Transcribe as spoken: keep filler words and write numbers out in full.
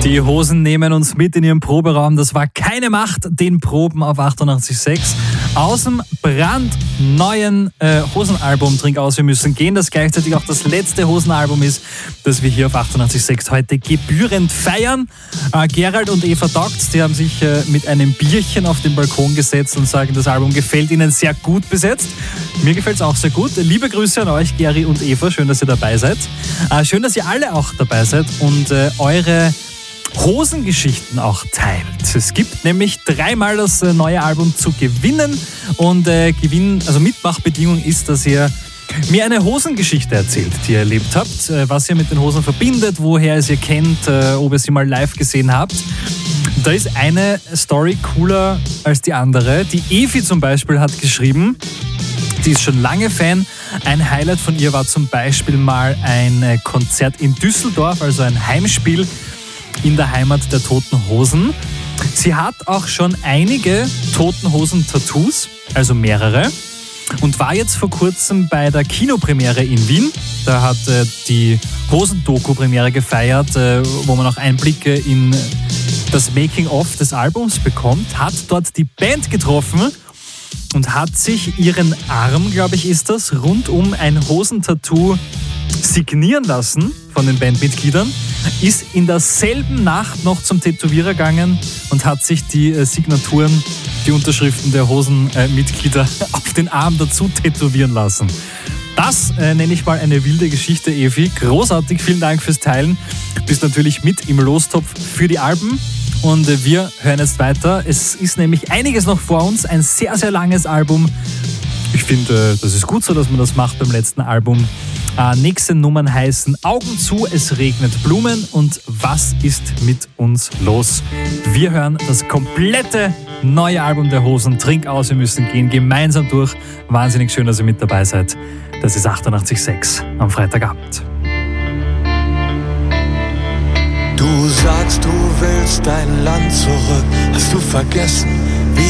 Die Hosen nehmen uns mit in ihren Proberaum. Das war keine Macht, den Proben auf achtundachtzig Komma sechs. Aus dem brandneuen äh, Hosenalbum Trink aus, wir müssen gehen, das gleichzeitig auch das letzte Hosenalbum ist, das wir hier auf achtundachtzig Komma sechs heute gebührend feiern. Äh, Gerald und Eva Taugtz, die haben sich äh, mit einem Bierchen auf den Balkon gesetzt und sagen, das Album gefällt ihnen sehr gut besetzt. Mir gefällt es auch sehr gut. Liebe Grüße an euch, Geri und Eva. Schön, dass ihr dabei seid. Äh, schön, dass ihr alle auch dabei seid und äh, eure Hosengeschichten auch teilt. Es gibt nämlich dreimal das äh, neue Album zu gewinnen und äh, Gewinn, also Mitmachbedingung ist, dass ihr mir eine Hosengeschichte erzählt, die ihr erlebt habt, äh, was ihr mit den Hosen verbindet, woher ihr sie kennt, äh, ob ihr sie mal live gesehen habt. Da ist eine Story cooler als die andere. Die Evi zum Beispiel hat geschrieben, die ist schon lange Fan. Ein Highlight von ihr war zum Beispiel mal ein äh, Konzert in Düsseldorf, also ein Heimspiel in der Heimat der Toten Hosen. Sie hat auch schon einige Toten Hosen-Tattoos, also mehrere, und war jetzt vor kurzem bei der Kinopremiere in Wien. Da hat äh, die Hosen-Doku-Premiere gefeiert, äh, wo man auch Einblicke in das Making-of des Albums bekommt, hat dort die Band getroffen und hat sich ihren Arm, glaube ich, ist das, rund um ein Hosentattoo signieren lassen von den Bandmitgliedern, ist in derselben Nacht noch zum Tätowierer gegangen und hat sich die äh, Signaturen, die Unterschriften der Hosenmitglieder äh, auf den Arm dazu tätowieren lassen. Das äh, nenne ich mal eine wilde Geschichte, Evi. Großartig, vielen Dank fürs Teilen. Du bist natürlich mit im Lostopf für die Alben und äh, wir hören jetzt weiter. Es ist nämlich einiges noch vor uns, ein sehr, sehr langes Album. Ich finde, äh, das ist gut so, dass man das macht beim letzten Album. Äh, nächste Nummern heißen Augen zu, es regnet Blumen und was ist mit uns los? Wir hören das komplette neue Album der Hosen. Trink aus, wir müssen gehen, gemeinsam durch. Wahnsinnig schön, dass ihr mit dabei seid. Das ist achtundachtzig Komma sechs am Freitagabend. Du sagst, du willst dein Land zurück. Hast du vergessen,